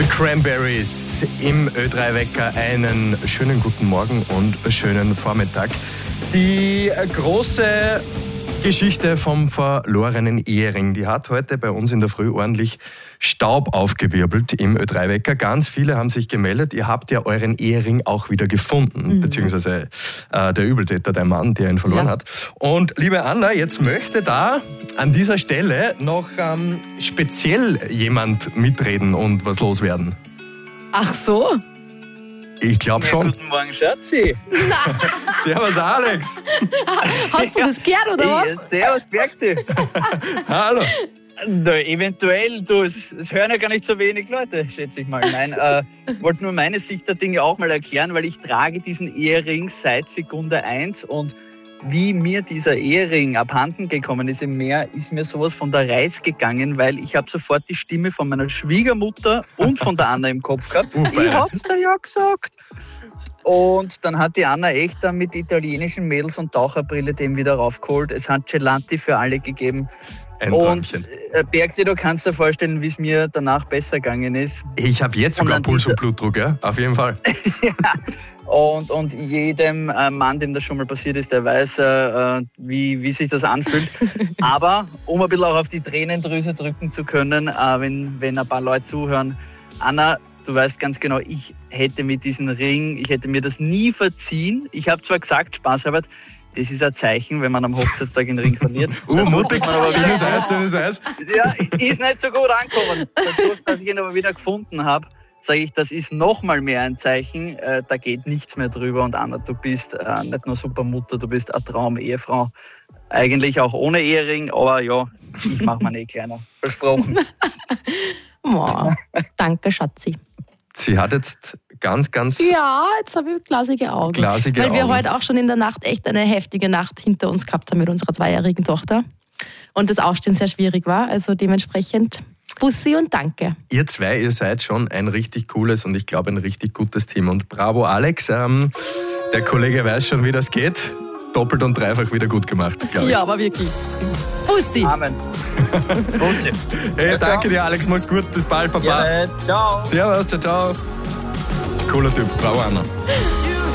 The Cranberries im Ö3-Wecker. Einen schönen guten Morgen und schönen Vormittag. Die große Geschichte vom verlorenen Ehering, die hat heute bei uns in der Früh ordentlich Staub aufgewirbelt im Ö3-Wecker. Ganz viele haben sich gemeldet, ihr habt ja euren Ehering auch wieder gefunden, beziehungsweise der Übeltäter, der Mann, der ihn verloren hat. Und liebe Anna, jetzt möchte da an dieser Stelle noch speziell jemand mitreden und was loswerden. Ach so? Ich glaube schon. Guten Morgen, Schatzi. Servus, Alex. Hast du das gehört, oder was? Servus, Bergsi. Hallo. Eventuell, es hören ja gar nicht so wenig Leute, schätze ich mal. Nein, wollte nur meine Sicht der Dinge auch mal erklären, weil ich trage diesen Ehering seit Sekunde 1 und wie mir dieser Ehering abhanden gekommen ist im Meer, ist mir sowas von der Reis gegangen, weil ich habe sofort die Stimme von meiner Schwiegermutter und von der Anna im Kopf gehabt. Ich hab's dir ja gesagt. Und dann hat die Anna echt dann mit italienischen Mädels und Taucherbrille dem wieder raufgeholt. Es hat Gelati für alle gegeben. Ein Und Träumchen. Bergsi, du kannst dir vorstellen, wie es mir danach besser gegangen ist. Ich habe jetzt sogar Puls und Blutdruck, ja? Auf jeden Fall. Ja. Und jedem Mann, dem das schon mal passiert ist, der weiß, wie sich das anfühlt. Aber um ein bisschen auch auf die Tränendrüse drücken zu können, wenn ein paar Leute zuhören, Anna, du weißt ganz genau, ich hätte mit diesem Ring, ich hätte mir das nie verziehen. Ich habe zwar gesagt, spaßhalber, das ist ein Zeichen, wenn man am Hochzeitstag den Ring verliert. Mutig, dünnes Eis. Ja, ist nicht so gut angekommen. Dadurch, dass ich ihn aber wieder gefunden habe, sage ich, das ist noch mal mehr ein Zeichen, da geht nichts mehr drüber. Und Anna, du bist nicht nur super Mutter, du bist eine Traum-Ehefrau. Eigentlich auch ohne Ehering, aber ja, ich mache mir nicht kleiner. Versprochen. Oh, danke, Schatzi. Sie hat jetzt ganz Ja, jetzt habe ich glasige Augen. Weil wir heute auch schon in der Nacht echt eine heftige Nacht hinter uns gehabt haben mit unserer 2-jährigen Tochter. Und das Aufstehen sehr schwierig war. Also dementsprechend Bussi und danke. Ihr zwei, ihr seid schon ein richtig cooles und ich glaube ein richtig gutes Team. Und bravo Alex, der Kollege weiß schon, wie das geht. Doppelt und dreifach wieder gut gemacht, glaube ich. Ja, aber wirklich. Bussi. Amen. Bussi. Hey, danke dir Alex, mach's gut, bis bald, Papa. Ja, ciao. Servus, ciao. Cooler Typ, bravo Anna.